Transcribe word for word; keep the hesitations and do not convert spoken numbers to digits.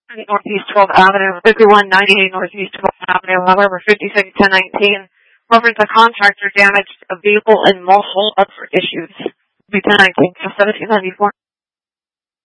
Northeast twelfth Avenue, fifty-one ninety-eight Northeast twelfth Avenue, however, fifty-six ten nineteen. Reference a contractor damaged a vehicle in multiple other issues. Be ten nineteen, seventeen ninety-four.